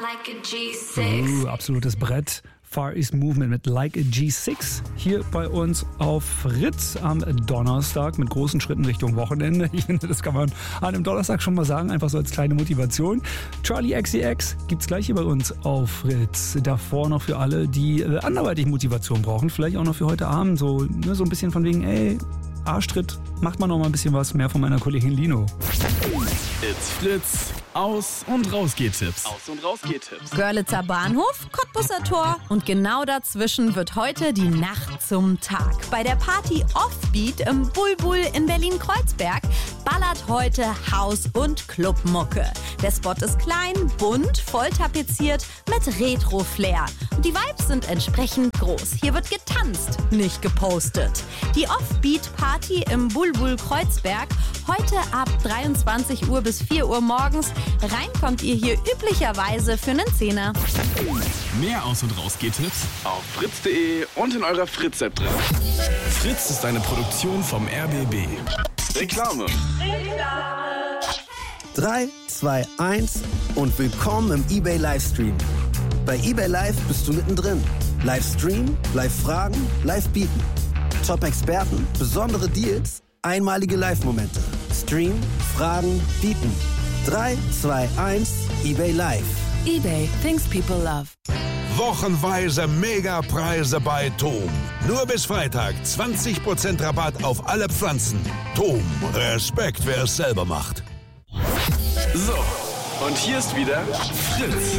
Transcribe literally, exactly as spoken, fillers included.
Uh, absolutes Brett. Far East Movement mit Like a G sechs hier bei uns auf Fritz am Donnerstag mit großen Schritten Richtung Wochenende. Ich finde, das kann man an einem Donnerstag schon mal sagen, einfach so als kleine Motivation. Charlie X C X gibt's gleich hier bei uns auf Fritz. Davor noch für alle, die äh, anderweitig Motivation brauchen, vielleicht auch noch für heute Abend, so, ne, so ein bisschen von wegen, ey, Arschtritt, macht man noch mal ein bisschen was mehr von meiner Kollegin Lino. It's Fritz. Aus- und Rausgehtipps. Aus- und Rausgehtipps. Görlitzer Bahnhof, Cottbusser Tor und genau dazwischen wird heute die Nacht zum Tag. Bei der Party Offbeat im Bulbul in Berlin-Kreuzberg ballert heute Haus- und Clubmucke. Der Spot ist klein, bunt, voll tapeziert mit Retro-Flair. Und die Vibes sind entsprechend groß. Hier wird getanzt, nicht gepostet. Die Offbeat-Party im Bulbul Kreuzberg heute ab dreiundzwanzig Uhr bis vier Uhr morgens. Rein kommt ihr hier üblicherweise für einen Zehner. Mehr Aus- und Rausgehtipps auf fritz punkt de und in eurer Fritz-App drin. Fritz ist eine Produktion vom R B B. Reklame. drei, zwei, eins und willkommen im eBay Livestream. Bei eBay Live bist du mittendrin. Livestream, Live-Fragen, Live-Bieten. Top-Experten, besondere Deals, einmalige Live-Momente. Stream, Fragen, Bieten. drei, zwei, eins, eBay Live. eBay, things people love. Wochenweise Megapreise bei Tom. Nur bis Freitag zwanzig Prozent Rabatt auf alle Pflanzen. Tom, Respekt, wer es selber macht. So, und hier ist wieder Fritz.